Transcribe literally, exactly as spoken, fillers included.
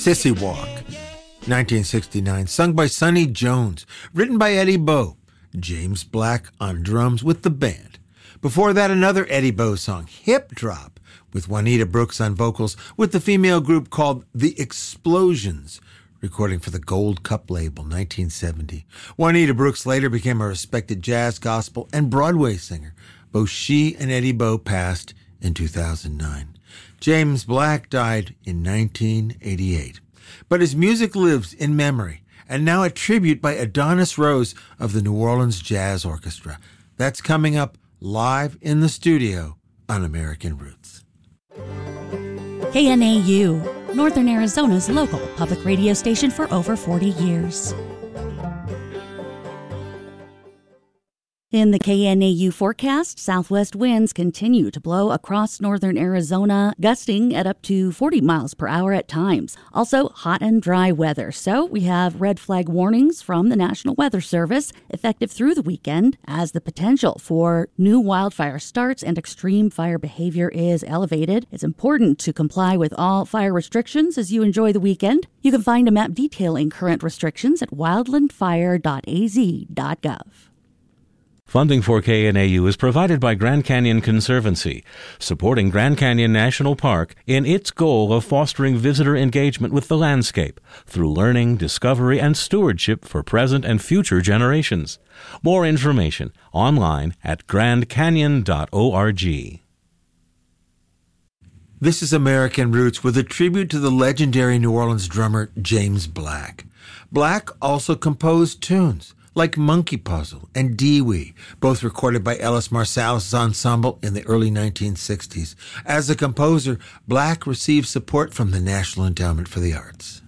Sissy Walk, nineteen sixty-nine, sung by Sonny Jones, written by Eddie Bo, James Black on drums with the band. Before that, another Eddie Bo song, Hip Drop, with Juanita Brooks on vocals, with the female group called The Explosions, recording for the Gold Cup label, nineteen seventy. Juanita Brooks later became a respected jazz, gospel, and Broadway singer. Both she and Eddie Bo passed in two thousand nine. James Black died in nineteen eighty-eight. But his music lives in memory, and now a tribute by Adonis Rose of the New Orleans Jazz Orchestra. That's coming up live in the studio on American Roots. K N A U, Northern Arizona's local public radio station for over forty years. In the K N A U forecast, southwest winds continue to blow across northern Arizona, gusting at up to forty miles per hour at times. Also, hot and dry weather. So we have red flag warnings from the National Weather Service effective through the weekend as the potential for new wildfire starts and extreme fire behavior is elevated. It's important to comply with all fire restrictions as you enjoy the weekend. You can find a map detailing current restrictions at wildland fire dot a z dot gov. Funding for K N A U is provided by Grand Canyon Conservancy, supporting Grand Canyon National Park in its goal of fostering visitor engagement with the landscape through learning, discovery, and stewardship for present and future generations. More information online at grand canyon dot org. This is American Roots with a tribute to the legendary New Orleans drummer James Black. Black also composed tunes like Monkey Puzzle and Dee-Wee, both recorded by Ellis Marsalis' ensemble in the early nineteen sixties. As a composer, Black received support from the National Endowment for the Arts.